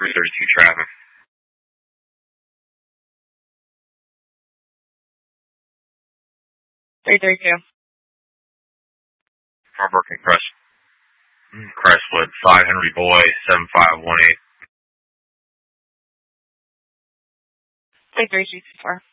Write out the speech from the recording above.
332 traffic. 332. Harbor and Crestwood, 5 Henry Boy, 7518. 33224.